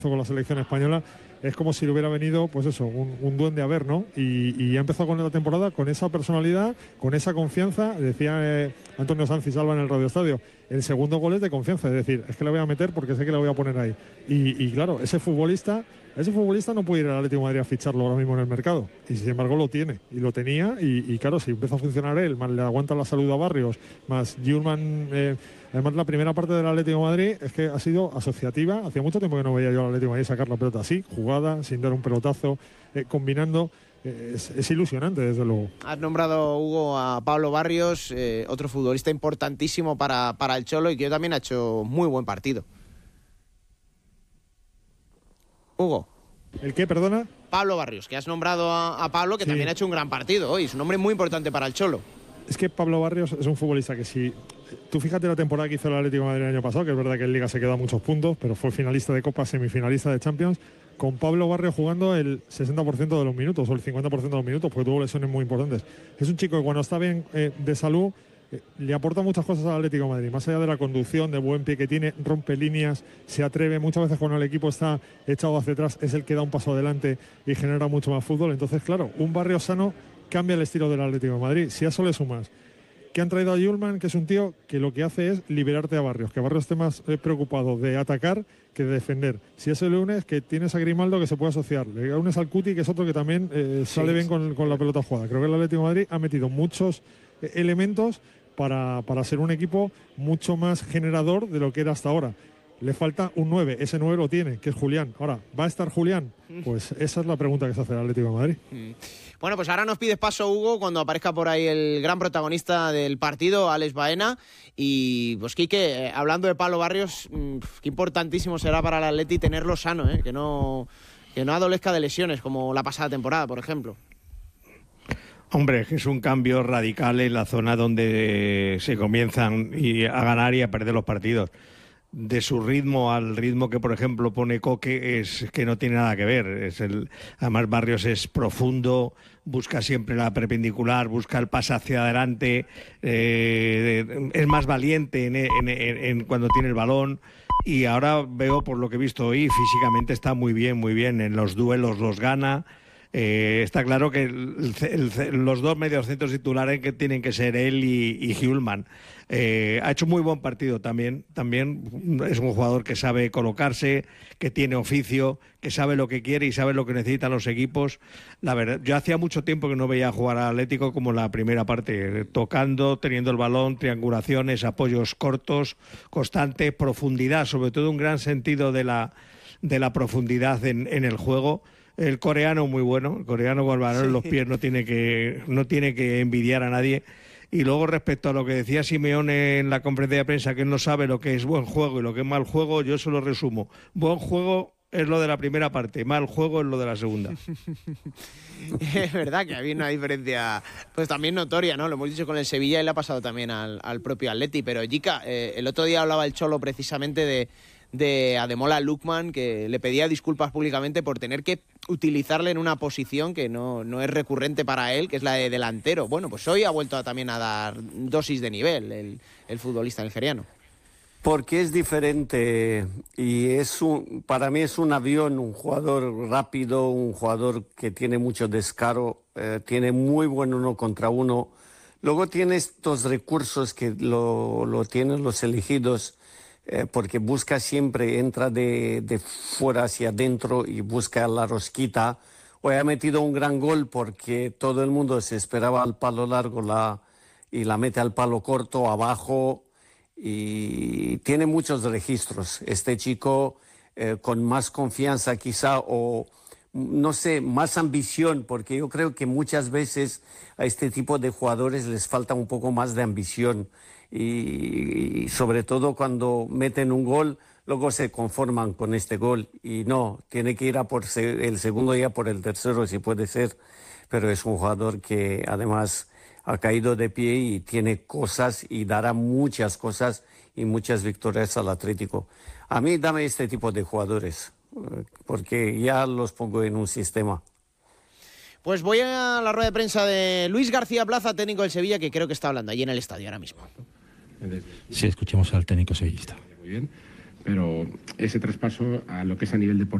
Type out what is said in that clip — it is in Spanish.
con la selección española, es como si le hubiera venido, pues eso, un duende a ver, ¿no? Y ha empezado con la temporada con esa personalidad, con esa confianza. Decía Antonio Sanz y Salva en el Radio Estadio, el segundo gol es de confianza, es decir, es que le voy a meter porque sé que le voy a poner ahí. Y claro, ese futbolista no puede ir al Atlético de Madrid a ficharlo ahora mismo en el mercado, y sin embargo lo tiene, y lo tenía, y claro, si empieza a funcionar él, más le aguanta la salud a Barrios, más Yulman, además la primera parte del Atlético de Madrid es que ha sido asociativa. Hacía mucho tiempo que no veía yo al Atlético de Madrid sacar la pelota así, jugada, sin dar un pelotazo, combinando. Es ilusionante, desde luego. Has nombrado, Hugo, a Pablo Barrios, otro futbolista importantísimo para el Cholo, y que también ha hecho muy buen partido. Hugo. ¿El qué, perdona? Pablo Barrios, que has nombrado a Pablo, que también ha hecho un gran partido hoy. Es un hombre muy importante para el Cholo. Es que Pablo Barrios es un futbolista que, si tú fíjate la temporada que hizo el Atlético de Madrid el año pasado, que es verdad que en Liga se quedó a muchos puntos, pero fue finalista de Copa, semifinalista de Champions, con Pablo Barrios jugando el 60% de los minutos o el 50% de los minutos, porque tuvo lesiones muy importantes. Es un chico que cuando está bien de salud, le aporta muchas cosas al Atlético de Madrid, más allá de la conducción, de buen pie que tiene, rompe líneas, se atreve. Muchas veces cuando el equipo está echado hacia atrás es el que da un paso adelante y genera mucho más fútbol. Entonces, claro, un Barrios sano cambia el estilo del Atlético de Madrid. Si a eso le sumas que han traído a Yulman, que es un tío que lo que hace es liberarte a Barrios, que Barrios esté más preocupado de atacar que de defender. Si a eso le unes que tienes a Grimaldo, que se puede asociar, le unes al Cuti, que es otro que también sale bien con la pelota jugada. Creo que el Atlético de Madrid ha metido muchos elementos para ser un equipo mucho más generador de lo que era hasta ahora. Le falta un 9, ese 9 lo tiene, que es Julián. Ahora, ¿va a estar Julián? Pues esa es la pregunta que se hace el Atlético de Madrid. Bueno, pues ahora nos pides paso, Hugo, cuando aparezca por ahí el gran protagonista del partido, Alex Baena. Y pues, Quique, hablando de Pablo Barrios, qué importantísimo será para el Atleti tenerlo sano, que no adolezca de lesiones, como la pasada temporada, por ejemplo. Hombre, es un cambio radical en la zona donde se comienzan a ganar y a perder los partidos. De su ritmo al ritmo que, por ejemplo, pone Coque, es que no tiene nada que ver. Además, Barrios es profundo, busca siempre la perpendicular, busca el pase hacia adelante, es más valiente en cuando tiene el balón. Y ahora veo, por lo que he visto hoy, físicamente está muy bien. En los duelos los gana. Está claro que los dos mediocentros titulares que tienen que ser él y Hjulman. Ha hecho muy buen partido también es un jugador que sabe colocarse, que tiene oficio, que sabe lo que quiere y sabe lo que necesitan los equipos. La verdad, yo hacía mucho tiempo que no veía jugar al Atlético como la primera parte, tocando, teniendo el balón, triangulaciones, apoyos cortos, constante, profundidad, sobre todo un gran sentido de la profundidad en el juego. El coreano muy bueno, el coreano con el balón en los pies no tiene que envidiar a nadie. Y luego, respecto a lo que decía Simeone en la conferencia de prensa, que él no sabe lo que es buen juego y lo que es mal juego, yo eso lo resumo. Buen juego es lo de la primera parte, mal juego es lo de la segunda. Es verdad que había una diferencia pues también notoria, ¿no? Lo hemos dicho con el Sevilla y le ha pasado también al propio Atleti. Pero, Jica, el otro día hablaba el Cholo precisamente de Ademola Lookman, que le pedía disculpas públicamente por tener que utilizarle en una posición que no es recurrente para él, que es la de delantero. Bueno, pues hoy ha vuelto también a dar dosis de nivel el futbolista nigeriano. Porque es diferente y para mí es un avión, un jugador rápido, un jugador que tiene mucho descaro, tiene muy buen 1 contra 1. Luego tiene estos recursos que lo tienen los elegidos, porque busca siempre, entra de fuera hacia adentro y busca la rosquita. Hoy ha metido un gran gol porque todo el mundo se esperaba al palo largo y la mete al palo corto, abajo, y tiene muchos registros. Este chico con más confianza quizá, o no sé, más ambición, porque yo creo que muchas veces a este tipo de jugadores les falta un poco más de ambición. Y sobre todo cuando meten un gol, luego se conforman con este gol. Y no, tiene que ir a por el segundo y a por el tercero si puede ser. Pero es un jugador que además ha caído de pie y tiene cosas y dará muchas cosas y muchas victorias al Atlético. A mí dame este tipo de jugadores, porque ya los pongo en un sistema. Pues voy a la rueda de prensa de Luis García Plaza, técnico del Sevilla, que creo que está hablando allí en el estadio ahora mismo. Sí, escuchemos al técnico sevillista. Muy bien. pero ese traspaso a lo que es a nivel deportivo